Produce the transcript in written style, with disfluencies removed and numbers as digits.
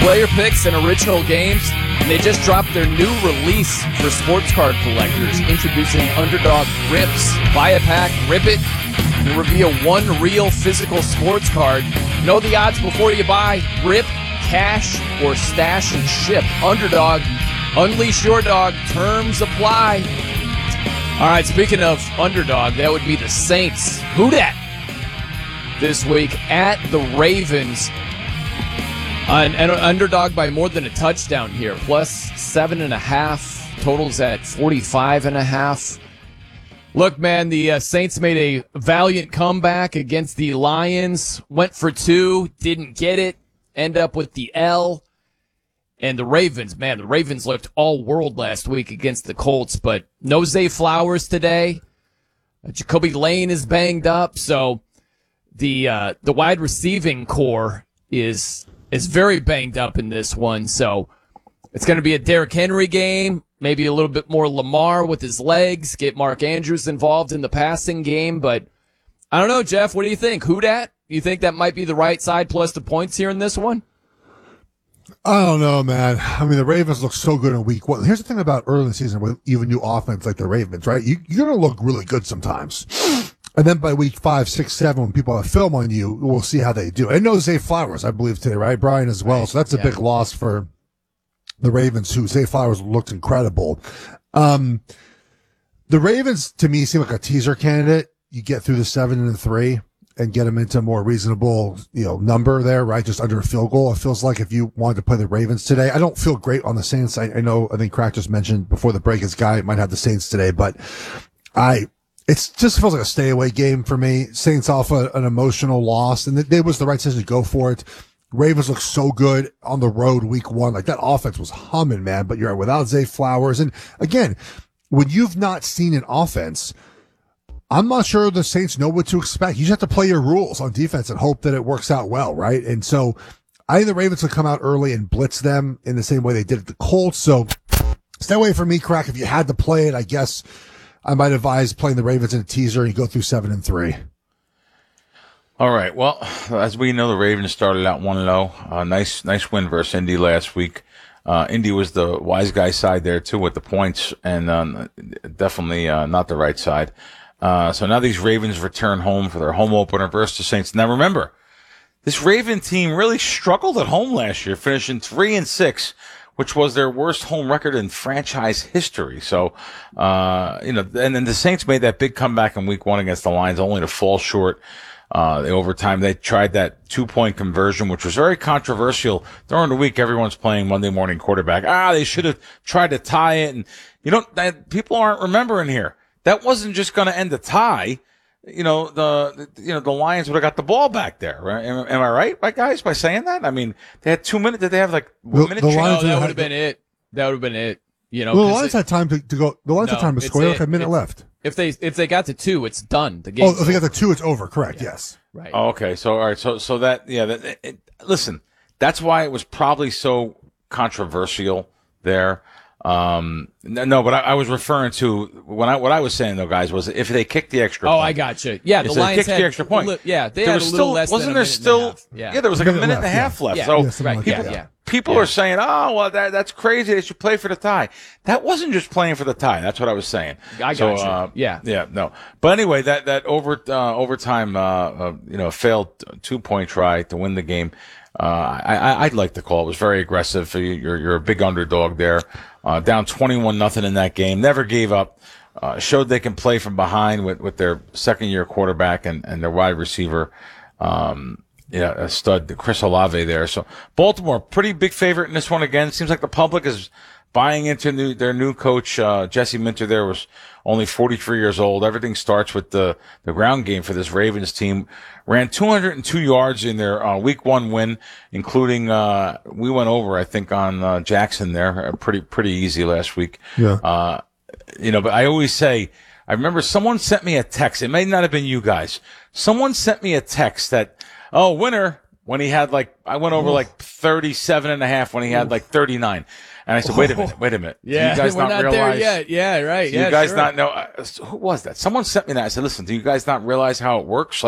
player picks and original games, and they just dropped their new release for sports card collectors, introducing Underdog Rips. Buy a pack, rip it, and reveal one real physical sports card. Know the odds before you buy. Rip, cash, or stash and ship. Underdog, unleash your dog. Terms apply. All right, speaking of underdog, that would be the Saints. Who dat? This week at the Ravens. An underdog by more than a touchdown here, plus 7.5. Totals at 45.5. Look, man, the Saints made a valiant comeback against the Lions. Went for 2, didn't get it. End up with the L. And the Ravens, man, the Ravens looked all world last week against the Colts, but no Zay Flowers today. Jacoby Lane is banged up, so the wide receiving core is very banged up in this one. So it's going to be a Derrick Henry game, maybe a little bit more Lamar with his legs, get Mark Andrews involved in the passing game. But I don't know, Jeff, what do you think? Who dat? You think that might be the right side plus the points here in this one? I don't know, man. I mean, the Ravens look so good in week 1. Here's the thing about early in the season with even new offense like the Ravens, right? You're going to look really good sometimes. And then by week 5, 6, 7, when people have film on you, we'll see how they do. And no Zay Flowers, I believe, today, right? Brian as well. So that's a big loss for the Ravens, who Zay Flowers looked incredible. The Ravens, to me, seem like a teaser candidate. You get through the 7-3 and get them into a more reasonable, number there, right? Just under a field goal. It feels like if you wanted to play the Ravens today, I don't feel great on the Saints. I think Crack just mentioned before the break his guy might have the Saints today, but it just feels like a stay away game for me. Saints off an emotional loss, and it was the right decision to go for it. Ravens look so good on the road week 1. Like that offense was humming, man, but you're without Zay Flowers. And again, when you've not seen an offense, I'm not sure the Saints know what to expect. You just have to play your rules on defense and hope that it works out well, right? And so I think the Ravens will come out early and blitz them in the same way they did at the Colts. So stay away from me, Crack. If you had to play it, I guess I might advise playing the Ravens in a teaser and you go through 7-3. All right. Well, as we know, the Ravens started out 1-0. Nice win versus Indy last week. Indy was the wise guy side there too with the points, and definitely not the right side. So now these Ravens return home for their home opener versus the Saints. Now remember, this Raven team really struggled at home last year, finishing 3-6, which was their worst home record in franchise history. So, and then the Saints made that big comeback in week 1 against the Lions, only to fall short. The overtime, they tried that 2-point conversion, which was very controversial. During the week, everyone's playing Monday morning quarterback. They should have tried to tie it. And, people aren't remembering here. That wasn't just going to end a tie. The Lions would have got the ball back there, right? Am I right, guys, by saying that? I mean, they had 2 minutes. Did they have like 1 minute? That would have been it. That would have been it. The Lions had time to go. The Lions had time to score. Like a minute left. If they got to 2, it's done. The game. If they got to 2, it's over. Correct. Yeah. Yes. Right. Oh, okay. So all right. So that listen, that's why it was probably so controversial there. No, but I was referring to what I was saying though, guys, was if they kicked the extra point. I got you. Yeah, the Lions kicked the extra point. they had a little less than a minute and a half. Yeah, there was like a minute and a half left. Yeah. So people are saying, that's crazy. They should play for the tie. That wasn't just playing for the tie. That's what I was saying. I got you. Yeah, no. But anyway, that overtime, failed 2-point try to win the game. I'd like to call it. It was very aggressive. You're a big underdog there. Down 21-0 in that game. Never gave up. Showed they can play from behind with their second-year quarterback and their wide receiver, a stud, Chris Olave there. So Baltimore, pretty big favorite in this one again. Seems like the public is buying into their new coach. Jesse Minter there was only 43 years old. Everything starts with the ground game for this Ravens team. Ran 202 yards in their week 1 win, including we went over, I think, on Jackson there. Pretty easy last week. Yeah. But I always say, I remember someone sent me a text. It may not have been you guys. Someone sent me a text that, winner, when he had I went over 37.5 when he had 39. And I said, wait a minute. Yeah, do you guys we're not realize, there yet. Yeah, right. Do you guys not know? Who was that? Someone sent me that. I said, listen, do you guys not realize how it works?